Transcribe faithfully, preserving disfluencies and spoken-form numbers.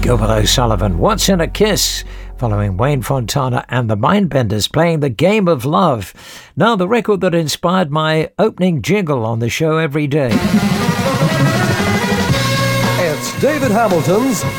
Gilbert O'Sullivan, What's in a Kiss? Following Wayne Fontana and the Mindbenders playing The Game of Love. Now the record that inspired my opening jingle on the show every day. It's David Hamilton's